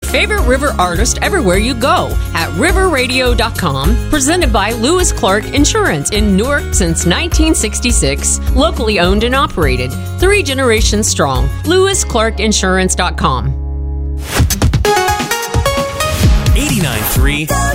favorite river artist everywhere you go at riverradio.com. Presented by Lewis Clark Insurance in Newark since 1966. Locally owned and operated. 3 generations strong. LewisClarkInsurance.com. 89.3